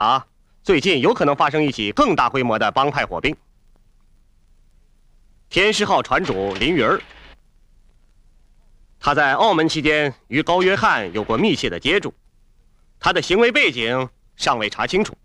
啊，最近有可能发生一起更大规模的帮派火并。天狮号船主林云儿，他在澳门期间与高约翰有过密切的接触，他的行为背景尚未查清楚。